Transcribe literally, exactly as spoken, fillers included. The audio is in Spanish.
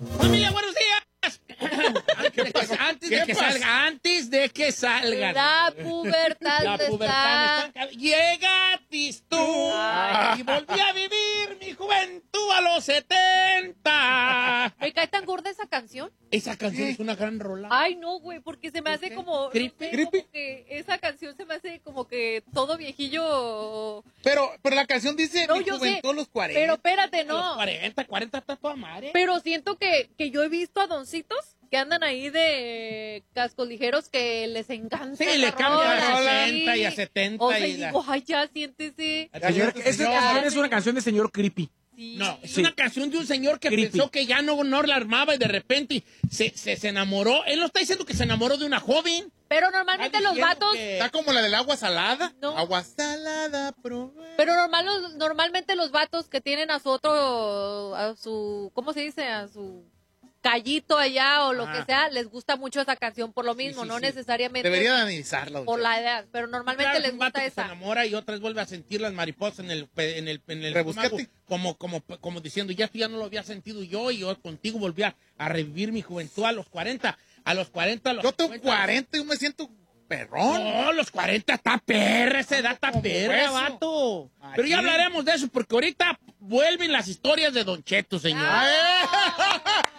Familia, buenos días. Antes de que, antes de que salga, antes de que salga. La pubertad La está... pubertad está... Llegatis tú. Ay. Y volví a vivir mi juventud a los setenta. ¿Me cae tan gorda esa canción? Esa canción es una gran rola. Ay, no, güey, porque se me hace qué? como... Creepy. No sé, como que esa canción se me hace como que todo viejillo... Pero, pero la canción dice No, mi yo juventud sé, a los cuarenta. pero espérate, A los no. cuarenta, cuarenta está toda madre. Pero siento que, que yo he visto a doncitos que andan ahí de cascos ligeros que les encanta. Sí, esa le cambian a rola, sesenta y a sí. setenta. O sea, y y la- digo, ay, ya, siéntese. Señor, esa señor. canción es una canción de señor creepy. Sí. No, es Sí. una canción de un señor que Creepy. pensó que ya no, no la armaba y de repente se, se, se enamoró. Él no está diciendo que se enamoró de una joven. Pero normalmente Está los diciendo vatos... que- Está como la del agua salada. No. Agua salada, probé. Pero normal, los- normalmente los vatos que tienen a su otro, a su, ¿cómo se dice? A su callito allá o lo Ah. que sea, les gusta mucho esa canción por lo Sí, mismo, sí, no sí. necesariamente Debería de analizarla. don por Cheto. la edad, pero normalmente Claro, es les un vato gusta que se esa. enamora y otras vuelve a sentir las mariposas en el pe- en el en el Rebusquete. estómago, como como como diciendo, ya esto ya no lo había sentido yo y yo contigo volví a, a revivir mi juventud a los cuarenta. A los cuarenta, a los Yo tengo cincuenta. cuarenta y yo me siento perrón. No, los cuarenta está perra, esa edad está Como perra, hueso. vato. Aquí. Pero ya hablaremos de eso porque ahorita vuelven las historias de Don Cheto, señor. ¡Ay!